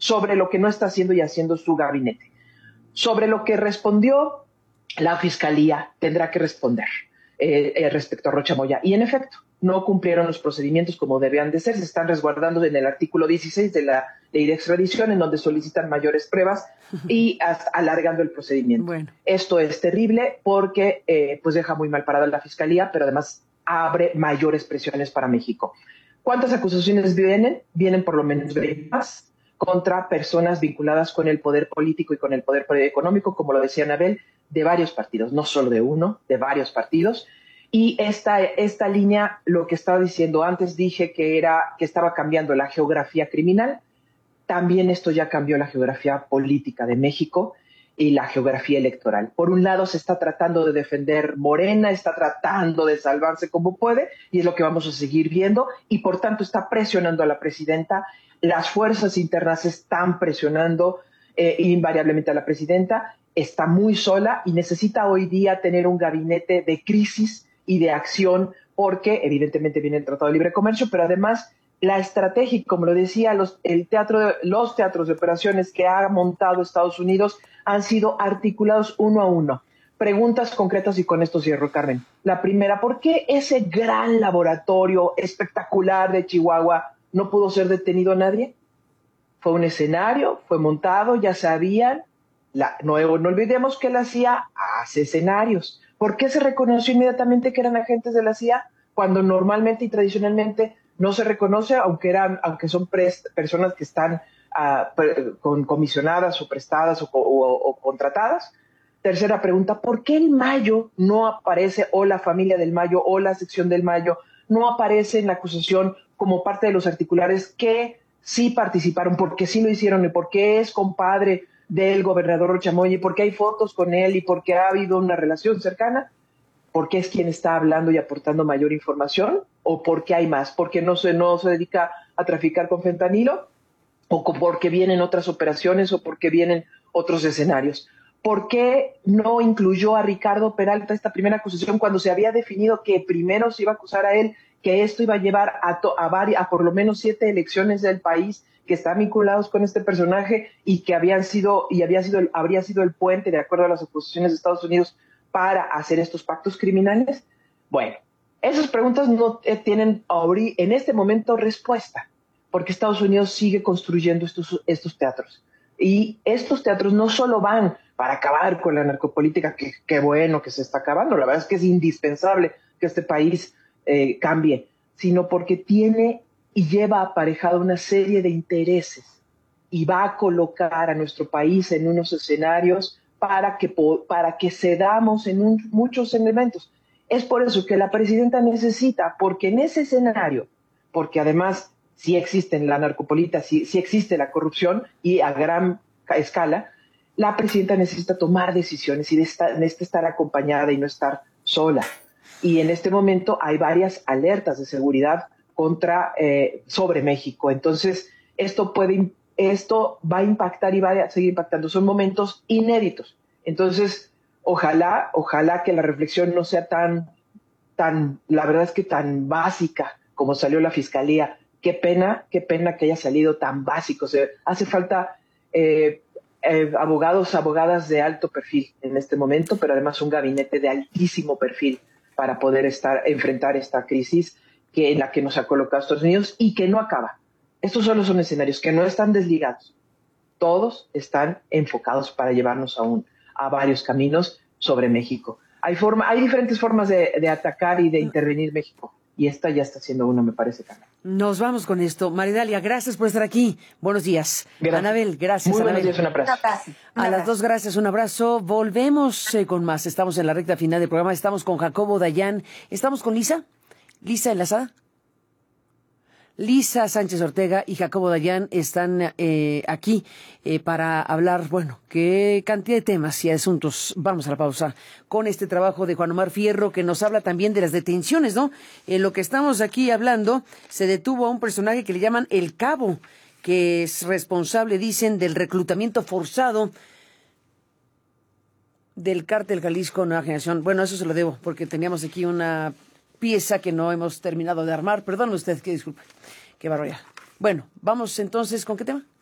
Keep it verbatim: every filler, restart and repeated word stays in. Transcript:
sobre lo que no está haciendo y haciendo su gabinete. Sobre lo que respondió, la Fiscalía tendrá que responder eh, eh, respecto a Rocha Moya. Y en efecto, no cumplieron los procedimientos como debían de ser. Se están resguardando en el artículo dieciséis de la ley de extradición, en donde solicitan mayores pruebas y hasta alargando el procedimiento. Bueno. Esto es terrible porque eh, pues deja muy mal parada a la Fiscalía, pero además abre mayores presiones para México. ¿Cuántas acusaciones vienen? Vienen por lo menos veinte más contra personas vinculadas con el poder político y con el poder económico, como lo decía Anabel, de varios partidos, no solo de uno, de varios partidos. Y esta, esta línea, lo que estaba diciendo antes, dije que, era, que estaba cambiando la geografía criminal, también esto ya cambió la geografía política de México y la geografía electoral. Por un lado se está tratando de defender Morena, está tratando de salvarse como puede, y es lo que vamos a seguir viendo, y por tanto está presionando a la presidenta. Las fuerzas internas están presionando eh, invariablemente a la presidenta, está muy sola y necesita hoy día tener un gabinete de crisis y de acción, porque evidentemente viene el Tratado de Libre Comercio, pero además la estrategia, como lo decía, los, el teatro de, los teatros de operaciones que ha montado Estados Unidos han sido articulados uno a uno. Preguntas concretas y con esto cierro, Carmen. La primera, ¿por qué ese gran laboratorio espectacular de Chihuahua no pudo ser detenido nadie? Fue un escenario, fue montado, ya sabían. La, no, no olvidemos que la C I A hace escenarios. ¿Por qué se reconoció inmediatamente que eran agentes de la C I A cuando normalmente y tradicionalmente no se reconoce, aunque eran, aunque son prest, personas que están uh, pre, con comisionadas o prestadas o, o, o contratadas? Tercera pregunta, ¿por qué el Mayo no aparece, o la familia del Mayo, o la sección del Mayo, no aparece en la acusación como parte de los articulares que sí participaron, porque sí lo hicieron, y porque es compadre del gobernador Rocha Moya, y porque hay fotos con él, y porque ha habido una relación cercana? ¿Porque es quien está hablando y aportando mayor información? ¿O porque hay más? ¿Porque no se, no se dedica a traficar con fentanilo? ¿O porque vienen otras operaciones? ¿O porque vienen otros escenarios? ¿Por qué no incluyó a Ricardo Peralta esta primera acusación cuando se había definido que primero se iba a acusar a él, que esto iba a llevar a, to, a, varias, a por lo menos siete elecciones del país que están vinculados con este personaje y que habían sido, y había sido, habría sido el puente, de acuerdo a las acusaciones de Estados Unidos, para hacer estos pactos criminales? Bueno, esas preguntas no tienen en este momento respuesta, porque Estados Unidos sigue construyendo estos, estos teatros. Y estos teatros no solo van para acabar con la narcopolítica, que qué bueno que se está acabando, la verdad es que es indispensable que este país eh, cambie, sino porque tiene y lleva aparejada una serie de intereses y va a colocar a nuestro país en unos escenarios para que, para que cedamos en un, muchos elementos. Es por eso que la presidenta necesita, porque en ese escenario, porque además sí existe la narcopolita, sí, sí existe la corrupción y a gran escala, la presidenta necesita tomar decisiones y necesita estar acompañada y no estar sola. Y en este momento hay varias alertas de seguridad contra, eh, sobre México. Entonces, esto puede esto va a impactar y va a seguir impactando. Son momentos inéditos. Entonces, ojalá, ojalá que la reflexión no sea tan, tan, la verdad es que tan básica como salió la Fiscalía. Qué pena, qué pena que haya salido tan básico. O sea, hace falta eh, eh, abogados, abogadas de alto perfil en este momento, pero además un gabinete de altísimo perfil para poder estar, enfrentar esta crisis que, en la que nos ha colocado Estados Unidos y que no acaba. Estos solo son escenarios que no están desligados. Todos están enfocados para llevarnos a, un, a varios caminos sobre México. Hay, forma, hay diferentes formas de, de atacar y de intervenir México. Y esta ya está siendo una, me parece, Carmen. Nos vamos con esto. Maridalia, gracias por estar aquí. Buenos días. Gracias. Anabel, gracias. Muy Anabel. buenos días, un abrazo. Un abrazo. Un A abrazo. las dos, gracias, un abrazo. Volvemos eh, con más. Estamos en la recta final del programa. Estamos con Jacobo Dayan. ¿Estamos con Lisa? ¿Lisa enlazada? Lisa Sánchez Ortega y Jacobo Dayan están eh, aquí eh, para hablar, bueno, qué cantidad de temas y asuntos. Vamos a la pausa con este trabajo de Juan Omar Fierro, que nos habla también de las detenciones, ¿no? En lo que estamos aquí hablando, se detuvo a un personaje que le llaman El Cabo, que es responsable, dicen, del reclutamiento forzado del Cártel Jalisco Nueva Generación. Bueno, eso se lo debo, porque teníamos aquí una pieza que no hemos terminado de armar. Perdón usted, que disculpe. Qué barbaridad. Bueno, vamos entonces, ¿con qué tema?